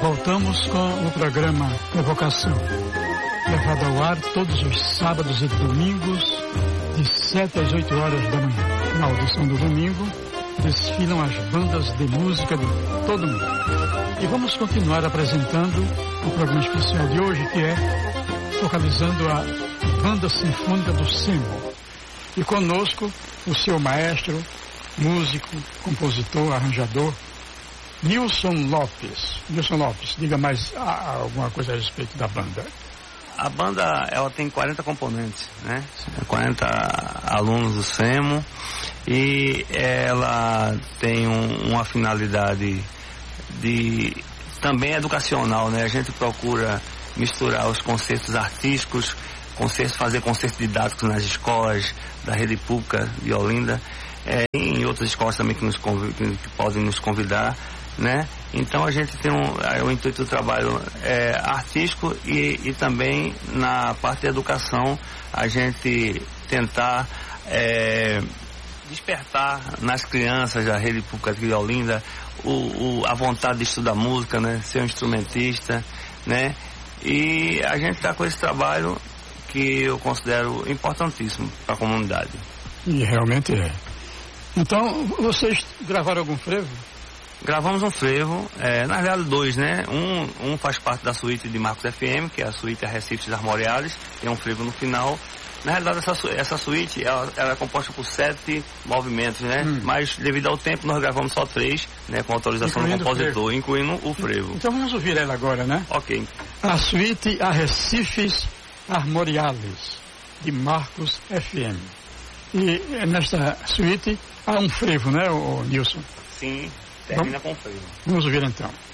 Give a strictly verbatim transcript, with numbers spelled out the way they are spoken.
Voltamos com o programa Evocação, levado ao ar todos os sábados e domingos, de sete às oito horas da manhã. Na audição do domingo, desfilam as bandas de música de todo mundo. E vamos continuar apresentando o programa especial de hoje, que é focalizando a Banda Sinfônica do SEMO. E conosco, o seu maestro, músico, compositor, arranjador, Nilson Lopes. Nilson Lopes, diga mais ah, alguma coisa a respeito da banda. A banda, ela tem quarenta componentes, né? quarenta alunos do SEMO, e ela tem um, uma finalidade de também educacional, né? A gente procura misturar os conceitos artísticos, conceitos, fazer conceitos didáticos nas escolas da rede pública de Olinda, é, em outras escolas também que, nos conv... que podem nos convidar, né? Então a gente tem um, é, o intuito do trabalho é, artístico e, e também na parte da educação a gente tentar é, despertar nas crianças da rede pública de Olinda o, o, a vontade de estudar música, né? Ser um instrumentista, né? E a gente está com esse trabalho que eu considero importantíssimo para a comunidade. E realmente é. Então, vocês gravaram algum frevo? Gravamos um frevo, é, na verdade dois, né? Um, um faz parte da suíte de Marcos F M, que é a suíte Arrecifes Armoriales, tem um frevo no final. Na realidade, essa, essa suíte, ela, ela é composta por sete movimentos, né? Hum. Mas, devido ao tempo, nós gravamos só três, né? Com autorização incluindo do compositor, o incluindo o frevo. Então vamos ouvir ela agora, né? Ok. A suíte Arrecifes Armoriales, de Marcos F M. E nesta suíte há um frevo, né, o Nilson? Sim, termina com frevo. Vamos ouvir então.